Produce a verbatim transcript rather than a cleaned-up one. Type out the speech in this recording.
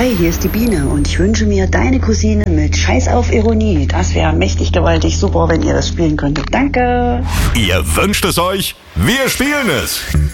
Hi, hier ist die Biene und ich wünsche mir deine Cousine mit Scheiß auf Ironie. Das wäre mächtig gewaltig super, wenn ihr das spielen könntet. Danke! Ihr wünscht es euch, wir spielen es!